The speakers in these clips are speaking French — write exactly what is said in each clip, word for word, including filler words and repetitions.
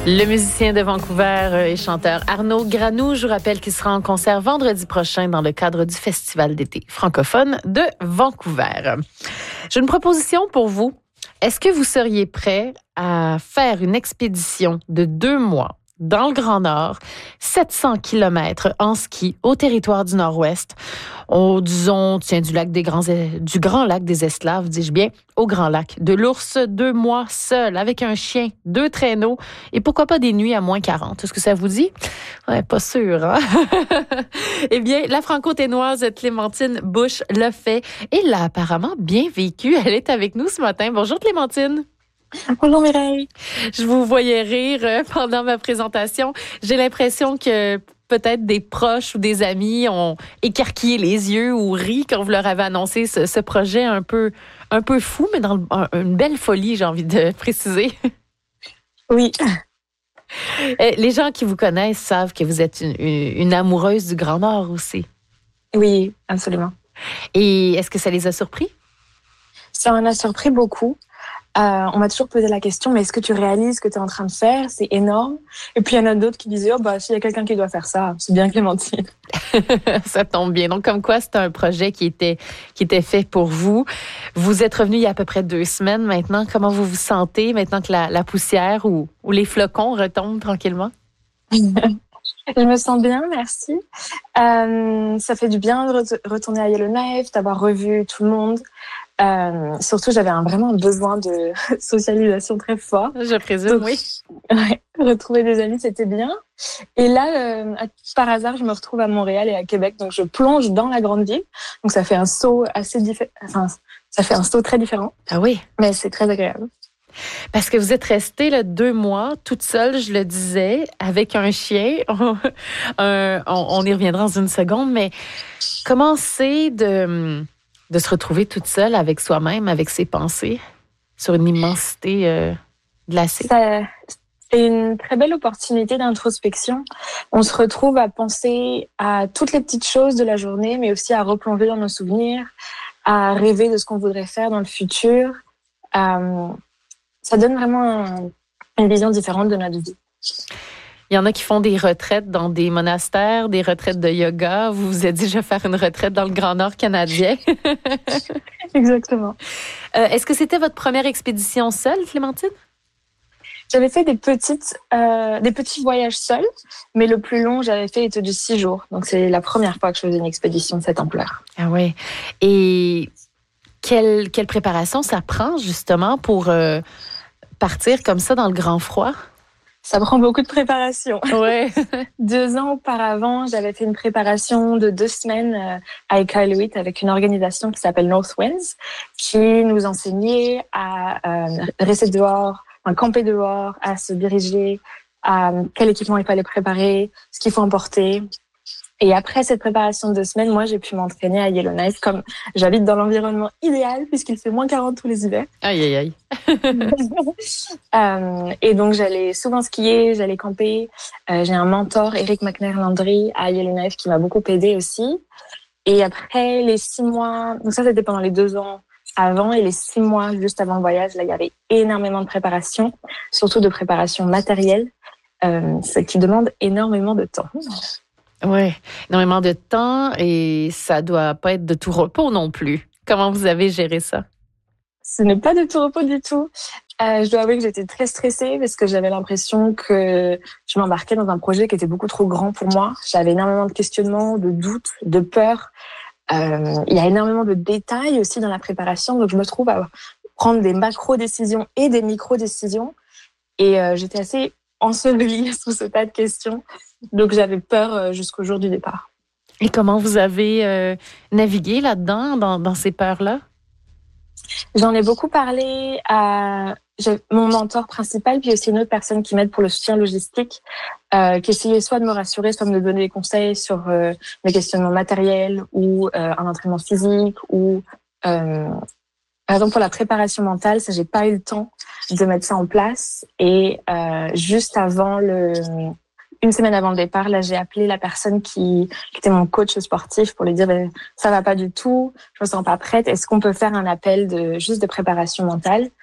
Le musicien de Vancouver et chanteur Arnaud Granoux, je vous rappelle qu'il sera en concert vendredi prochain dans le cadre du Festival d'été francophone de Vancouver. J'ai une proposition pour vous. Est-ce que vous seriez prêt à faire une expédition de deux mois dans le Grand Nord, sept cents kilomètres en ski au territoire du Nord-Ouest, au, disons, tiens, du lac des grands, du Grand Lac des Esclaves, dis-je bien, au Grand Lac, de l'ours, deux mois seul, avec un chien, deux traîneaux, et pourquoi pas des nuits à moins quarante. Est-ce que ça vous dit? Ouais, pas sûr, hein? Eh bien, la franco-ténoise Clémentine Bush l'a fait et l'a apparemment bien vécu. Elle est avec nous ce matin. Bonjour Clémentine. Bonjour Mireille. Je vous voyais rire pendant ma présentation. J'ai l'impression que peut-être des proches ou des amis ont écarquillé les yeux ou ri quand vous leur avez annoncé ce, ce projet un peu, un peu fou, mais dans le, un, une belle folie, j'ai envie de préciser. Oui. Les gens qui vous connaissent savent que vous êtes une, une amoureuse du Grand Nord aussi. Oui, absolument. Et est-ce que ça les a surpris? Ça en a surpris beaucoup. Euh, on m'a toujours posé la question, mais est-ce que tu réalises ce que tu es en train de faire? C'est énorme. Et puis, il y en a d'autres qui disaient, oh, bah, s'il y a quelqu'un qui doit faire ça, c'est bien Clémentine. Ça tombe bien. Donc, comme quoi, c'est un projet qui était, qui était fait pour vous. Vous êtes revenu il y a à peu près deux semaines maintenant. Comment vous vous sentez maintenant que la, la poussière ou, ou les flocons retombent tranquillement? Je me sens bien, merci. Euh, ça fait du bien de re- retourner à Yellowknife, d'avoir revu tout le monde. Euh, surtout, j'avais un, vraiment un besoin de socialisation très fort. Je présume, donc, oui. Ouais, retrouver des amis, c'était bien. Et là, euh, par hasard, je me retrouve à Montréal et à Québec, donc je plonge dans la grande ville. Donc ça fait un saut assez différent. Enfin, ça fait un saut très différent. Ah oui. Mais c'est très agréable. Parce que vous êtes restée là, deux mois toute seule, je le disais, avec un chien. un, on, on y reviendra dans une seconde, mais comment c'est de, de se retrouver toute seule avec soi-même, avec ses pensées, sur une immensité euh, glacée? Ça, c'est une très belle opportunité d'introspection. On se retrouve à penser à toutes les petites choses de la journée, mais aussi à replonger dans nos souvenirs, à rêver de ce qu'on voudrait faire dans le futur. Euh, Ça donne vraiment un, une vision différente de notre vie. Il y en a qui font des retraites dans des monastères, des retraites de yoga. Vous vous êtes dit, je vais faire une retraite dans le Grand Nord canadien. Exactement. Euh, est-ce que c'était votre première expédition seule, Clémentine? J'avais fait des petites, euh, des petits voyages seuls, mais le plus long j'avais fait était de six jours. Donc c'est la première fois que je faisais une expédition de cette ampleur. Ah oui. Et quelle, quelle préparation ça prend justement pour euh, partir comme ça dans le grand froid? Ça prend beaucoup de préparation. Ouais. Deux ans auparavant, j'avais fait une préparation de deux semaines euh, à Iqaluit avec une organisation qui s'appelle North Winds, qui nous enseignait à euh, rester dehors, à camper dehors, à se diriger, à quel équipement il fallait préparer, ce qu'il faut emporter. Et après cette préparation de deux semaines, moi, j'ai pu m'entraîner à Yellowknife, comme j'habite dans l'environnement idéal, puisqu'il fait moins quarante tous les hivers. Aïe, aïe, aïe. euh, et donc, j'allais souvent skier, j'allais camper. Euh, j'ai un mentor, Eric McNair-Landry, à Yellowknife, qui m'a beaucoup aidé aussi. Et après les six mois, donc ça, c'était pendant les deux ans avant, et les six mois juste avant le voyage, là, il y avait énormément de préparation, surtout de préparation matérielle, euh, ce qui demande énormément de temps. Oui, énormément de temps et ça doit pas être de tout repos non plus. Comment vous avez géré ça? Ce n'est pas de tout repos du tout. Euh, je dois avouer que j'étais très stressée parce que j'avais l'impression que je m'embarquais dans un projet qui était beaucoup trop grand pour moi. J'avais énormément de questionnements, de doutes, de peurs. Euh, il y a énormément de détails aussi dans la préparation, donc je me trouve à prendre des macro-décisions et des micro-décisions. Et euh, j'étais assez ensevelie sous ce tas de questions. Donc, j'avais peur jusqu'au jour du départ. Et comment vous avez euh, navigué là-dedans, dans, dans ces peurs-là? J'en ai beaucoup parlé à j'ai mon mentor principal, puis aussi une autre personne qui m'aide pour le soutien logistique, euh, qui essayait soit de me rassurer, soit de me donner des conseils sur euh, mes questionnements matériels ou euh, un entraînement physique ou... Euh, par exemple, pour la préparation mentale, ça, j'ai pas eu le temps de mettre ça en place. Et euh, juste avant le... Une semaine avant le départ, là, j'ai appelé la personne qui, qui était mon coach sportif pour lui dire ben, ça va pas du tout, je me sens pas prête. Est-ce qu'on peut faire un appel de juste de préparation mentale?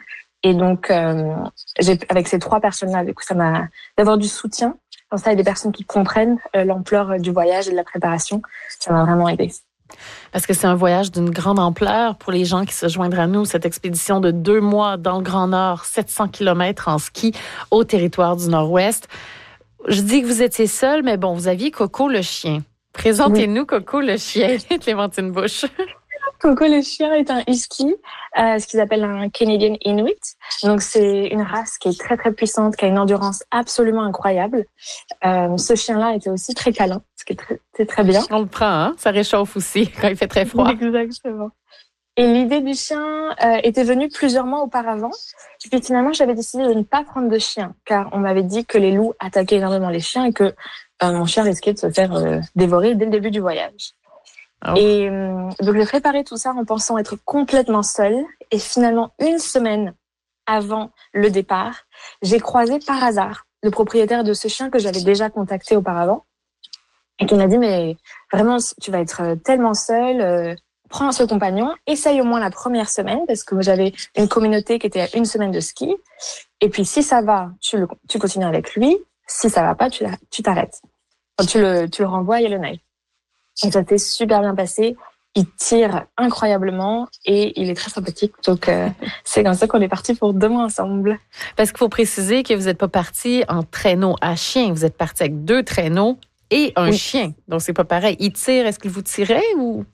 Et donc, euh, j'ai, avec ces trois personnes-là, du coup, ça m'a d'avoir du soutien. Comme ça, il y a des personnes qui comprennent euh, l'ampleur du voyage et de la préparation. Ça m'a vraiment aidé. Parce que c'est un voyage d'une grande ampleur pour les gens qui se joindront à nous. Cette expédition de deux mois dans le Grand Nord, sept cents kilomètres en ski au territoire du Nord-Ouest. Je dis que vous étiez seule, mais bon, vous aviez Coco le chien. Présentez-nous oui. Coco le chien, Clémentine Bush. Coco le chien est un husky, euh, ce qu'ils appellent un Canadian Inuit. Donc c'est une race qui est très très puissante, qui a une endurance absolument incroyable. Euh, ce chien-là était aussi très câlin, ce qui est très, très, très bien. On le prend, hein? Ça réchauffe aussi quand il fait très froid. Exactement. Et l'idée du chien euh, était venue plusieurs mois auparavant. Et puis finalement, j'avais décidé de ne pas prendre de chien, car on m'avait dit que les loups attaquaient énormément les chiens et que euh, mon chien risquait de se faire euh, dévorer dès le début du voyage. Oh. Et euh, donc, j'ai préparé tout ça en pensant être complètement seule. Et finalement, une semaine avant le départ, j'ai croisé par hasard le propriétaire de ce chien que j'avais déjà contacté auparavant et qui m'a dit, mais vraiment, tu vas être tellement seule, euh, prends ce compagnon, essaye au moins la première semaine parce que j'avais une communauté qui était à une semaine de ski. Et puis, si ça va, tu, le, tu continues avec lui. Si ça va pas, tu, tu t'arrêtes. Enfin, tu, le, tu le renvoies et le nail. Et ça s'est super bien passé. Il tire incroyablement et il est très sympathique. Donc, euh, c'est comme ça qu'on est parti pour deux mois ensemble. Parce qu'il faut préciser que vous n'êtes pas parti en traîneau à chien. Vous êtes parti avec deux traîneaux et un oui. chien. Donc, c'est pas pareil. Il tire, est-ce qu'il vous tirait ou...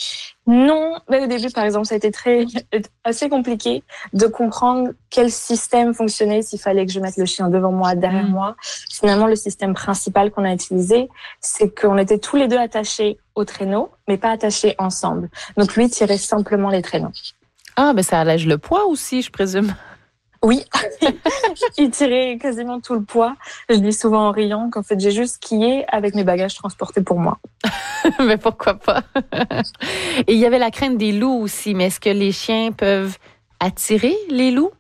Non, mais au début, par exemple, ça a été très, assez compliqué de comprendre quel système fonctionnait, s'il fallait que je mette le chien devant moi, derrière mmh. moi. Finalement, le système principal qu'on a utilisé, c'est qu'on était tous les deux attachés au traîneau, mais pas attachés ensemble. Donc, lui tirait simplement les traîneaux. Ah, mais ça allège le poids aussi, je présume. Oui, il tirait quasiment tout le poids. Je dis souvent en riant qu'en fait, j'ai juste skié avec mes bagages transportés pour moi. Mais pourquoi pas? Et il y avait la crainte des loups aussi. Mais est-ce que les chiens peuvent attirer les loups?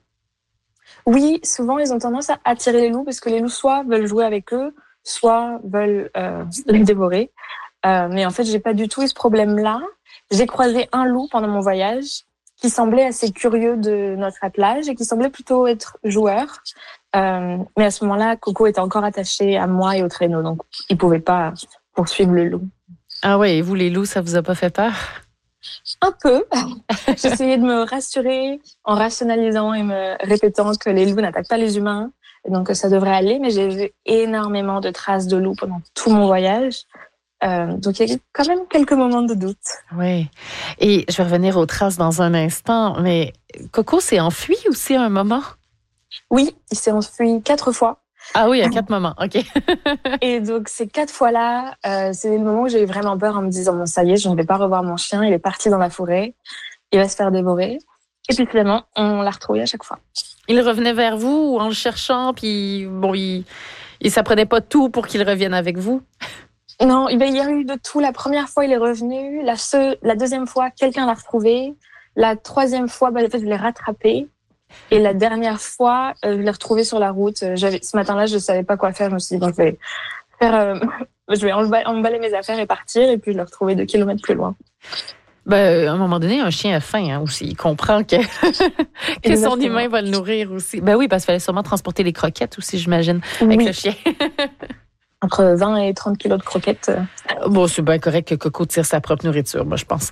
Oui, souvent, ils ont tendance à attirer les loups parce que les loups soit veulent jouer avec eux, soit veulent euh, les dévorer. Euh, mais en fait, j'ai pas du tout eu ce problème-là. J'ai croisé un loup pendant mon voyage qui semblait assez curieux de notre attelage et qui semblait plutôt être joueur. Euh, mais à ce moment-là, Coco était encore attaché à moi et au traîneau, donc il pouvait pas poursuivre le loup. Ah ouais, et vous, les loups, ça vous a pas fait peur? Un peu. J'essayais de me rassurer en rationalisant et me répétant que les loups n'attaquent pas les humains, et donc ça devrait aller, mais j'ai vu énormément de traces de loups pendant tout mon voyage. Euh, donc, il y a quand même quelques moments de doute. Oui. Et je vais revenir aux traces dans un instant, mais Coco s'est enfui aussi à un moment? Oui, il s'est enfui quatre fois. Ah oui, à quatre moments, OK. Et donc, ces quatre fois-là, euh, c'est le moment où j'ai eu vraiment peur en me disant, bon, ça y est, je ne vais pas revoir mon chien, il est parti dans la forêt, il va se faire dévorer. Et puis finalement, on l'a retrouvé à chaque fois. Il revenait vers vous en le cherchant, puis bon, il ne s'apprenait pas tout pour qu'il revienne avec vous? Non, il y a eu de tout. La première fois, il est revenu. La, seule, la deuxième fois, quelqu'un l'a retrouvé. La troisième fois, bah, en fait, je l'ai rattrapé. Et la dernière fois, euh, je l'ai retrouvé sur la route. J'avais, ce matin-là, je ne savais pas quoi faire. Je me suis dit, bon, je vais, faire, euh, je vais emballer mes affaires et partir. Et puis, je l'ai retrouvé deux kilomètres plus loin. Ben, à un moment donné, un chien a faim hein, aussi. Il comprend que, que son humain va le nourrir aussi. Ben oui, parce qu'il fallait sûrement transporter les croquettes aussi, j'imagine, avec oui. le chien. Entre vingt et trente kilos de croquettes. Bon, c'est bien correct que Coco tire sa propre nourriture, moi, je pense.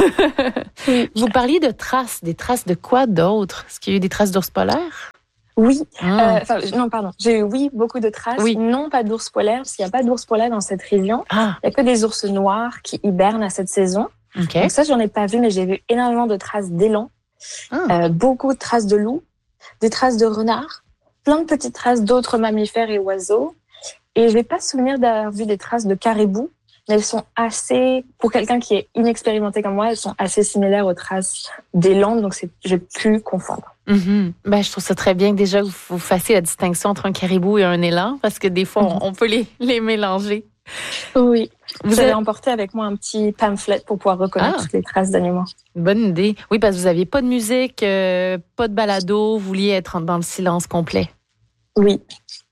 Oui. Vous parliez de traces. Des traces de quoi d'autre? Est-ce qu'il y a eu des traces d'ours polaires? Oui. Ah. Euh, non, pardon. J'ai eu, oui, beaucoup de traces. Oui. Non, pas d'ours polaires, parce qu'il n'y a pas d'ours polaires dans cette région. Ah. Il n'y a que des ours noirs qui hibernent à cette saison. Okay. Donc ça, j'en ai pas vu, mais j'ai vu énormément de traces d'élan. Ah. Euh, beaucoup de traces de loups, des traces de renards, plein de petites traces d'autres mammifères et oiseaux. Et je n'ai pas souvenir d'avoir vu des traces de caribou, mais elles sont assez, pour quelqu'un qui est inexpérimenté comme moi, elles sont assez similaires aux traces d'élan, donc c'est, j'ai pu confondre. Mm-hmm. Ben, je trouve ça très bien que déjà vous, vous fassiez la distinction entre un caribou et un élan, parce que des fois, mm-hmm. on, on peut les, les mélanger. Oui. Vous avez emporté avec moi un petit pamphlet pour pouvoir reconnaître ah. toutes les traces d'animaux. Bonne idée. Oui, parce que vous n'aviez pas de musique, euh, pas de balado, vous vouliez être dans le silence complet. Oui.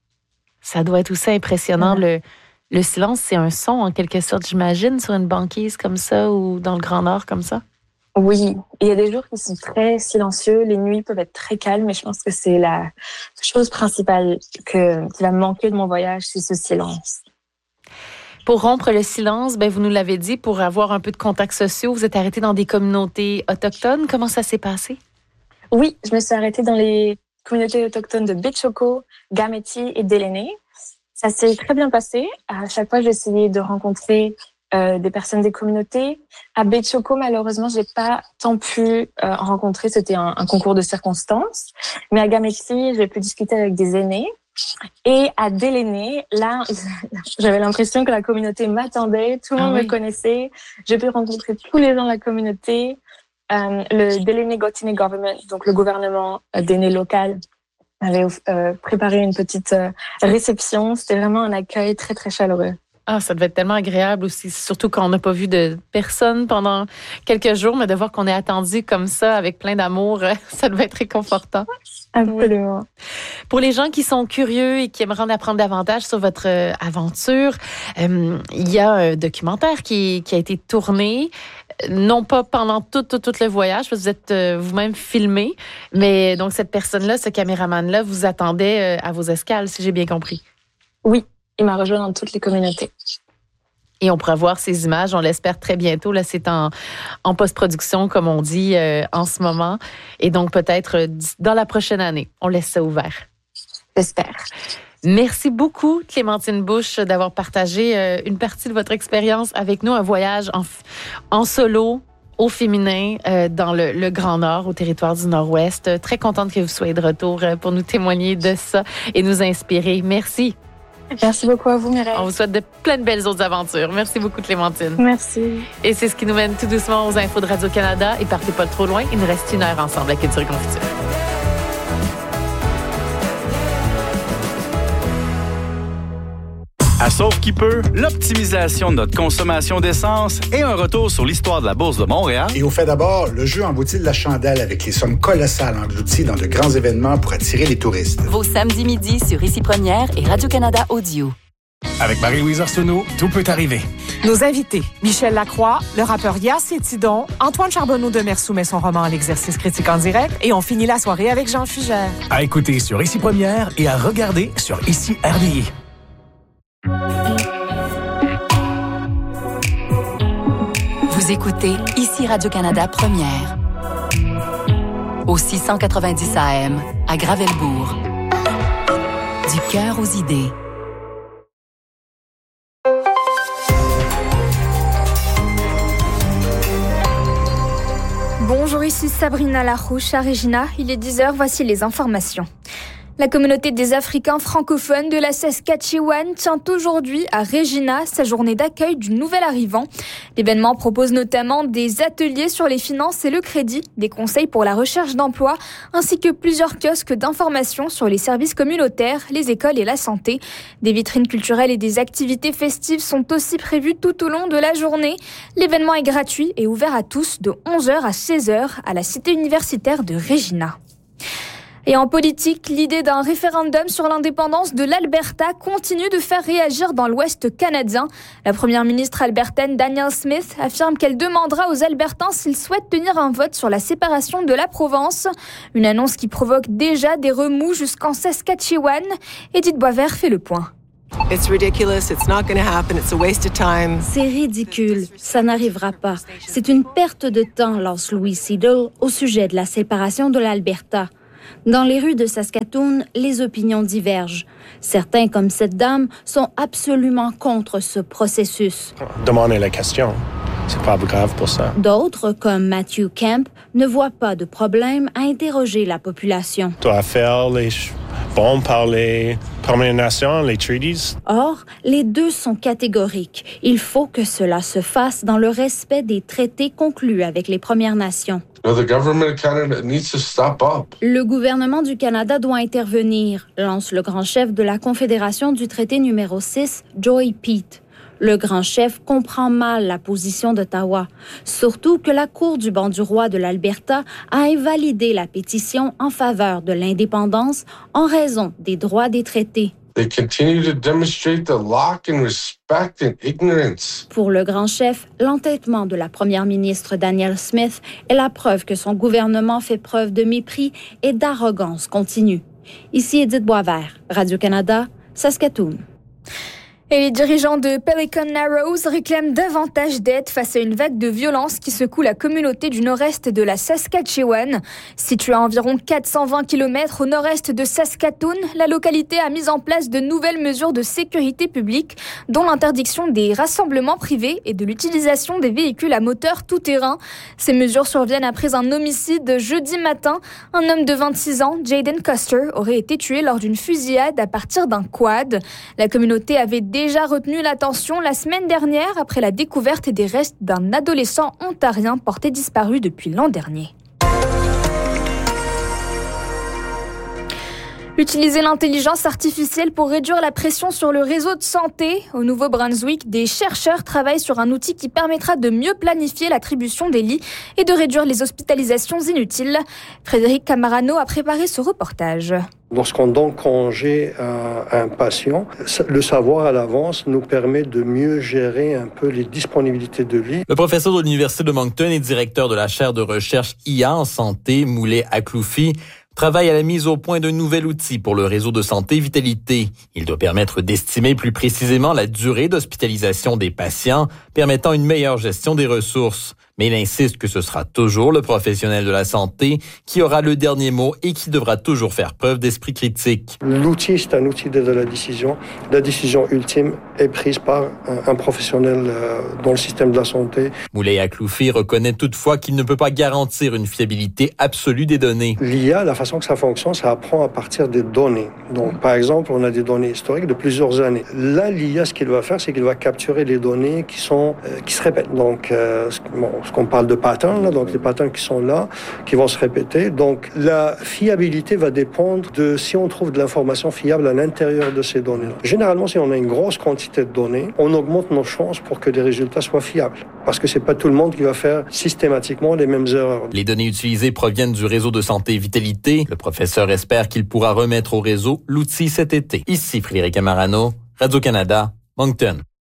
Ça doit être aussi impressionnant. Ouais. Le, le silence, c'est un son, en quelque sorte, j'imagine, sur une banquise comme ça ou dans le Grand Nord comme ça? Oui, il y a des jours qui sont très silencieux, les nuits peuvent être très calmes, mais je pense que c'est la chose principale que, qui va me manquer de mon voyage, c'est ce silence. Pour rompre le silence, ben vous nous l'avez dit, pour avoir un peu de contacts sociaux, vous êtes arrêté dans des communautés autochtones. Comment ça s'est passé? Oui, je me suis arrêtée dans les communautés autochtones de Betchoko, Gameti et Déléné. Ça s'est très bien passé. À chaque fois, j'ai essayé de rencontrer euh, des personnes des communautés. À Betchoko, malheureusement, j'ai pas tant pu euh, en rencontrer. C'était un, un concours de circonstances. Mais à Gameti, j'ai pu discuter avec des aînés. Et à Déléné, là, j'avais l'impression que la communauté m'attendait. Tout le monde ah oui. me connaissait. J'ai pu rencontrer tous les gens de la communauté. Euh, le Déléné Gotine Government, donc le gouvernement d'aînés local, avait euh, préparé une petite euh, réception. C'était vraiment un accueil très, très chaleureux. Ah, ça devait être tellement agréable aussi, surtout quand on n'a pas vu de personne pendant quelques jours, mais de voir qu'on est attendu comme ça, avec plein d'amour, ça devait être réconfortant. Absolument. Pour les gens qui sont curieux et qui aimeraient en apprendre davantage sur votre euh, aventure, euh, il y a un documentaire qui, qui a été tourné, non pas pendant tout, tout, tout le voyage, parce que vous êtes euh, vous-même filmé, mais donc cette personne-là, ce caméraman-là, vous attendait euh, à vos escales, si j'ai bien compris. Oui, il m'a rejoint dans toutes les communautés. Et on pourra voir ces images, on l'espère très bientôt. Là, c'est en, en post-production, comme on dit euh, en ce moment. Et donc, peut-être euh, dans la prochaine année. On laisse ça ouvert. J'espère. Merci beaucoup, Clémentine Bush, d'avoir partagé euh, une partie de votre expérience avec nous. Un voyage en, en solo, au féminin, euh, dans le, le Grand Nord, au territoire du Nord-Ouest. Très contente que vous soyez de retour euh, pour nous témoigner de ça et nous inspirer. Merci. Merci beaucoup à vous, Mireille. On vous souhaite de plein de belles autres aventures. Merci beaucoup, Clémentine. Merci. Et c'est ce qui nous mène tout doucement aux infos de Radio-Canada. Et partez pas trop loin, il nous reste une heure ensemble à Culture Confiture. À Sauve qui peut, l'optimisation de notre consommation d'essence et un retour sur l'histoire de la Bourse de Montréal. Et au fait d'abord, le jeu emboutit de la chandelle avec les sommes colossales englouties dans de grands événements pour attirer les touristes. Vos samedis midi sur Ici Première et Radio-Canada Audio. Avec Marie-Louise Arsenault, tout peut arriver. Nos invités, Michel Lacroix, le rappeur Yass et Tidon, Antoine Charbonneau de Mersou met son roman à l'exercice critique en direct et on finit la soirée avec Jean Fugère. À écouter sur Ici Première et à regarder sur Ici R D I. Vous écoutez Ici Radio-Canada Première. Au six cent quatre-vingt-dix A M, à Gravelbourg. Du cœur aux idées. Bonjour, ici Sabrina Larouche à Regina. Il est dix heures, voici les informations. La communauté des Africains francophones de la Saskatchewan tient aujourd'hui à Regina sa journée d'accueil du nouvel arrivant. L'événement propose notamment des ateliers sur les finances et le crédit, des conseils pour la recherche d'emploi, ainsi que plusieurs kiosques d'information sur les services communautaires, les écoles et la santé. Des vitrines culturelles et des activités festives sont aussi prévues tout au long de la journée. L'événement est gratuit et ouvert à tous de onze heures à seize heures à la cité universitaire de Regina. Et en politique, l'idée d'un référendum sur l'indépendance de l'Alberta continue de faire réagir dans l'Ouest canadien. La première ministre albertaine Danielle Smith affirme qu'elle demandera aux Albertains s'ils souhaitent tenir un vote sur la séparation de la province. Une annonce qui provoque déjà des remous jusqu'en Saskatchewan. Edith Boisvert fait le point. It's ridiculous, it's not going to happen, it's a waste of time. C'est ridicule, ça n'arrivera pas. C'est une perte de temps, lance Louis Seidel au sujet de la séparation de l'Alberta. Dans les rues de Saskatoon, les opinions divergent. Certains, comme cette dame, sont absolument contre ce processus. Demandez la question. C'est pas grave pour ça. D'autres, comme Matthew Kemp, ne voient pas de problème à interroger la population. Tu dois faire les bons par les Premières Nations, les treaties. Or, les deux sont catégoriques. Il faut que cela se fasse dans le respect des traités conclus avec les Premières Nations. The government of Canada needs to step up. Le gouvernement du Canada doit intervenir, lance le grand chef de la Confédération du traité numéro six, Joy Peet. Le grand chef comprend mal la position d'Ottawa, surtout que la Cour du banc du roi de l'Alberta a invalidé la pétition en faveur de l'indépendance en raison des droits des traités. They continue to demonstrate the lack in respect and ignorance. Pour le grand chef, l'entêtement de la première ministre Danielle Smith est la preuve que son gouvernement fait preuve de mépris et d'arrogance continue. Ici Édith Boisvert, Radio-Canada, Saskatoon. Et les dirigeants de Pelican Narrows réclament davantage d'aide face à une vague de violence qui secoue la communauté du nord-est de la Saskatchewan. Située à environ quatre cent vingt kilomètres au nord-est de Saskatoon, la localité a mis en place de nouvelles mesures de sécurité publique, dont l'interdiction des rassemblements privés et de l'utilisation des véhicules à moteur tout-terrain. Ces mesures surviennent après un homicide jeudi matin. Un homme de vingt-six ans, Jaden Custer, aurait été tué lors d'une fusillade à partir d'un quad. La communauté avait déjà retenu l'attention la semaine dernière après la découverte des restes d'un adolescent ontarien porté disparu depuis l'an dernier. Utiliser l'intelligence artificielle pour réduire la pression sur le réseau de santé. Au Nouveau-Brunswick, des chercheurs travaillent sur un outil qui permettra de mieux planifier l'attribution des lits et de réduire les hospitalisations inutiles. Frédéric Camarano a préparé ce reportage. Lorsqu'on donne congé à un patient, le savoir à l'avance nous permet de mieux gérer un peu les disponibilités de lits. Le professeur de l'Université de Moncton et directeur de la chaire de recherche I A en santé, Moulay Akloufi, travaille à la mise au point d'un nouvel outil pour le réseau de santé Vitalité. Il doit permettre d'estimer plus précisément la durée d'hospitalisation des patients, permettant une meilleure gestion des ressources. Mais il insiste que ce sera toujours le professionnel de la santé qui aura le dernier mot et qui devra toujours faire preuve d'esprit critique. L'outil, c'est un outil d'aide à la décision. La décision ultime est prise par un, un professionnel euh, dans le système de la santé. Moulay Akloufi reconnaît toutefois qu'il ne peut pas garantir une fiabilité absolue des données. L'I A, la façon que ça fonctionne, ça apprend à partir des données. Donc, par exemple, on a des données historiques de plusieurs années. Là, l'I A, ce qu'il va faire, c'est qu'il va capturer les données qui sont euh, qui se répètent. Donc, euh, bon, qu'on parle de patterns, là, donc les patterns qui sont là, qui vont se répéter. Donc, la fiabilité va dépendre de si on trouve de l'information fiable à l'intérieur de ces données-là. Généralement, si on a une grosse quantité de données, on augmente nos chances pour que les résultats soient fiables. Parce que c'est pas tout le monde qui va faire systématiquement les mêmes erreurs. Les données utilisées proviennent du réseau de santé Vitalité. Le professeur espère qu'il pourra remettre au réseau l'outil cet été. Ici Frédéric Camarano, Radio-Canada, Moncton.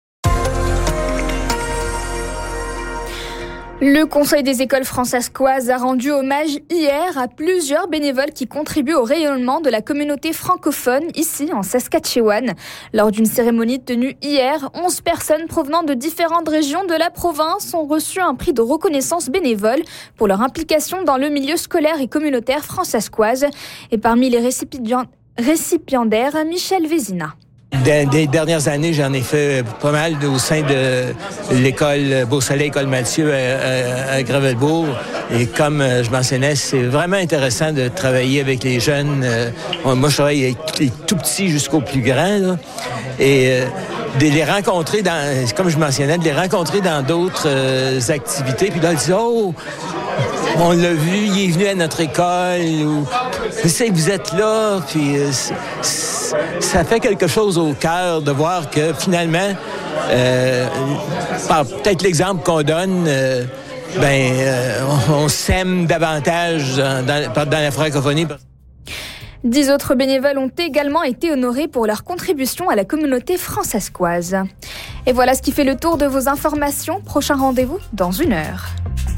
Le Conseil des écoles fransaskoises a rendu hommage hier à plusieurs bénévoles qui contribuent au rayonnement de la communauté francophone ici en Saskatchewan. Lors d'une cérémonie tenue hier, onze personnes provenant de différentes régions de la province ont reçu un prix de reconnaissance bénévole pour leur implication dans le milieu scolaire et communautaire fransaskoise. Et parmi les récipiendaires, Michel Vézina. Des, des dernières années, j'en ai fait pas mal au sein de l'école Beau-Soleil, école Mathieu à, à, à Gravelbourg. Et comme je mentionnais, c'est vraiment intéressant de travailler avec les jeunes. Moi, je travaille avec les tout petits jusqu'aux plus grands. Là. Et de les rencontrer dans, comme je mentionnais, de les rencontrer dans d'autres euh, activités. Puis là, ils disent, oh, on l'a vu, il est venu à notre école. Ou, je sais que vous êtes là. Puis euh, ça fait quelque chose au cœur de voir que finalement, euh, par peut-être l'exemple qu'on donne, euh, ben, euh, on, on s'aime davantage dans, dans, dans la francophonie. Dix autres bénévoles ont également été honorés pour leur contribution à la communauté fransaskoise. Et voilà ce qui fait le tour de vos informations. Prochain rendez-vous dans une heure.